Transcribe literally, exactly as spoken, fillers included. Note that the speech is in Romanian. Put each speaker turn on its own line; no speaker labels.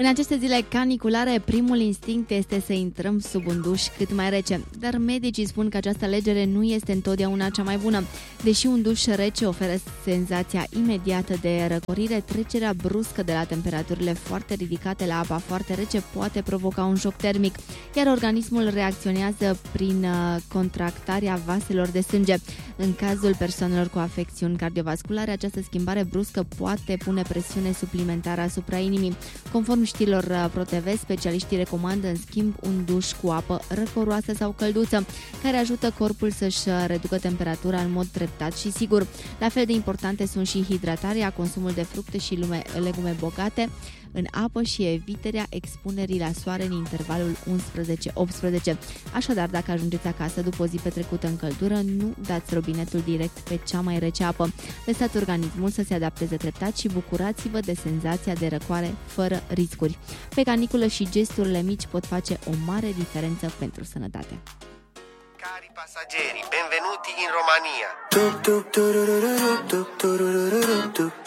În aceste zile caniculare, primul instinct este să intrăm sub un duș cât mai rece, dar medicii spun că această alegere nu este întotdeauna cea mai bună. Deși un duș rece oferă senzația imediată de răcorire, trecerea bruscă de la temperaturile foarte ridicate la apa foarte rece poate provoca un șoc termic, iar organismul reacționează prin contractarea vaselor de sânge. În cazul persoanelor cu afecțiuni cardiovasculare, această schimbare bruscă poate pune presiune suplimentară asupra inimii. Conform știrilor ProTV, specialiștii recomandă în schimb un duș cu apă răcoroasă sau călduță, care ajută corpul să-și reducă temperatura în mod treptat și sigur. La fel de importante sunt și hidratarea, consumul de fructe și legume bogate în apă și evitarea expunerii la soare în intervalul unsprezece optsprezece. Așadar, dacă ajungeți acasă după o zi petrecută în căldură, nu dați robinetul direct pe cea mai rece apă. Lăsați organismul să se adapteze treptat și bucurați-vă de senzația de răcoare fără riscuri. Pe caniculă și gesturile mici pot face o mare diferență pentru sănătate.
Cari pasageri, benvenuti in Romania.